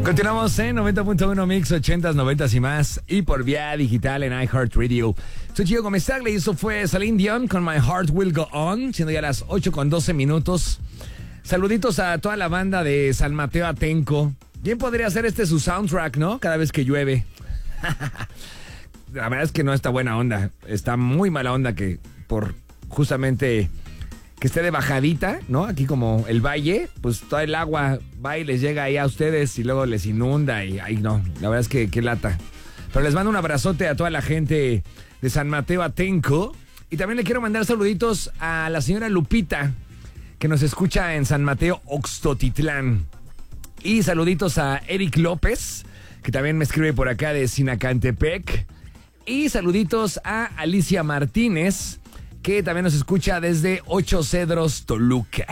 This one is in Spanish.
Continuamos en 90.1 Mix, 80s, 90s y más. Y por vía digital en iHeartRadio. Soy Gio Gómez Tagle y eso fue Celine Dion con My Heart Will Go On, siendo ya las 8:12. Saluditos a toda la banda de San Mateo Atenco. Bien podría ser su soundtrack, ¿no? Cada vez que llueve. La verdad es que no está buena onda. Está muy mala onda que por justamente que esté de bajadita, ¿no? Aquí como el valle, pues todo el agua va y les llega ahí a ustedes y luego les inunda y ahí no. La verdad es que qué lata. Pero les mando un abrazote a toda la gente de San Mateo Atenco. Y también le quiero mandar saluditos a la señora Lupita, que nos escucha en San Mateo Oxtotitlán. Y saluditos a Eric López, que también me escribe por acá de Sinacantepec. Y saluditos a Alicia Martínez, que también nos escucha desde Ocho Cedros, Toluca.